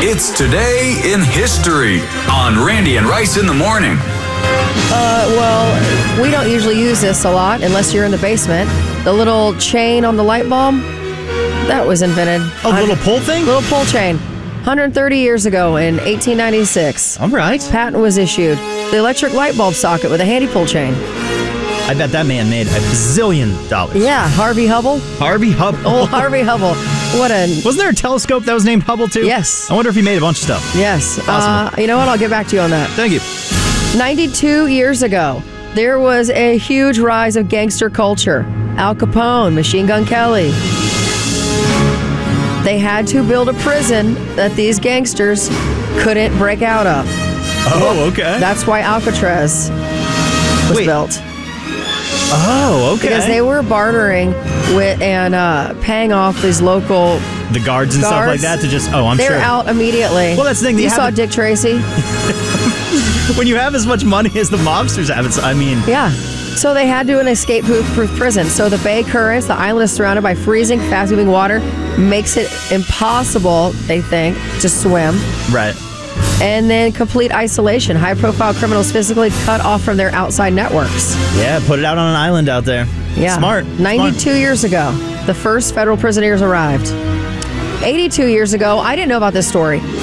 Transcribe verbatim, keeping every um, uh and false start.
It's Today in History on Randy and Rice in the Morning. Uh, well, we don't usually use this a lot unless you're in the basement. The little chain on the light bulb, that was invented. Oh, the little pull thing? Little pull chain. one hundred thirty years ago in eighteen ninety-six. All right. Patent was issued. The electric light bulb socket with a handy pull chain. I bet that man made a bazillion dollars. Yeah, Harvey Hubble. Harvey Hubble. Oh, Harvey Hubble. What a... Wasn't there a telescope that was named Hubble, too? Yes. I wonder if he made a bunch of stuff. Yes. Possible. Uh, you know what? I'll get back to you on that. Thank you. ninety-two years ago, there was a huge rise of gangster culture. Al Capone, Machine Gun Kelly. They had to build a prison that these gangsters couldn't break out of. Oh, okay. That's why Alcatraz was Wait. built. Oh, okay. Because they were bartering with and uh, paying off these local the guards and stuff like guards. that to just, oh, I'm They're sure. out immediately. Well, that's the thing. they You saw haven't- Dick Tracy? When you have as much money as the mobsters have, it's, I mean, Yeah. So they had to an escape-proof prison. So the Bay Currents, the island is surrounded by freezing, fast-moving water, makes it impossible, they think, to swim. right. And then complete isolation. High-profile criminals physically cut off from their outside networks. Yeah, put it out on an island out there. Yeah. Smart. ninety-two Smart. years ago, the first federal prisoners arrived. eighty-two years ago, I didn't know about this story.